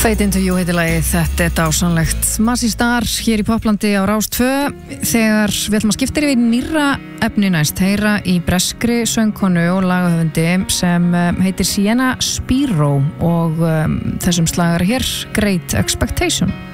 Fade into you heitir lagið, þetta dásamlegt Massey Star hér í Poplandi á Rás 2 þegar við ætlum að skipta yfir nýrra efni næst, heyra í breskri söngkonu og lagahöfundi sem heitir Sienna Spiro og þessum slagara hér, Great Expectation.